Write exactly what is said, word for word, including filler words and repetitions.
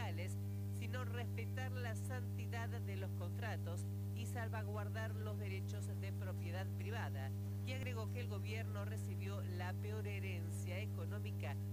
laborales, sino respetar la santidad de los contratos y salvaguardar los derechos de propiedad privada. Y agregó que el gobierno recibió la peor herencia económica